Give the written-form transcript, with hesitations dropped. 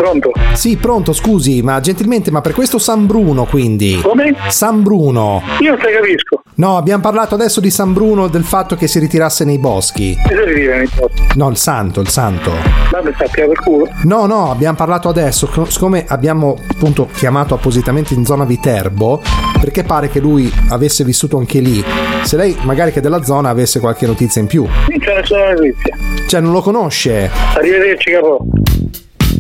Pronto? Sì, pronto, scusi, ma gentilmente, ma per questo San Bruno, quindi? Come? San Bruno. Io non te capisco. No, abbiamo parlato adesso di San Bruno, del fatto che si ritirasse nei boschi. Che si ritira nei boschi? No, il santo. Vabbè, sappia per culo. No, abbiamo parlato adesso, siccome abbiamo appunto chiamato appositamente in zona Viterbo, perché pare che lui avesse vissuto anche lì. Se lei magari che è della zona avesse qualche notizia in più. Non c'è nessuna notizia. Cioè, non lo conosce? Arrivederci, capo.